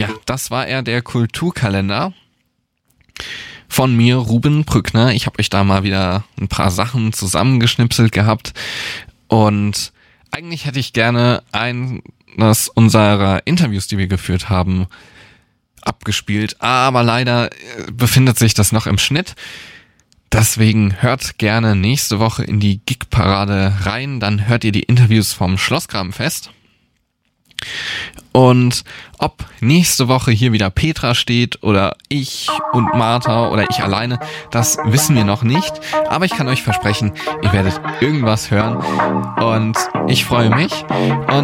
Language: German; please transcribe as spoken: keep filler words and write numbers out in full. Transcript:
Ja, das war er, der Kulturkalender von mir, Ruben Brückner. Ich habe euch da mal wieder ein paar Sachen zusammengeschnipselt gehabt und eigentlich hätte ich gerne eines unserer Interviews, die wir geführt haben, abgespielt, aber leider befindet sich das noch im Schnitt. Deswegen hört gerne nächste Woche in die Gig-Parade rein, dann hört ihr die Interviews vom Schlossgrabenfest. Und ob nächste Woche hier wieder Petra steht oder ich und Martha oder ich alleine, das wissen wir noch nicht. Aber ich kann euch versprechen, ihr werdet irgendwas hören und ich freue mich. Und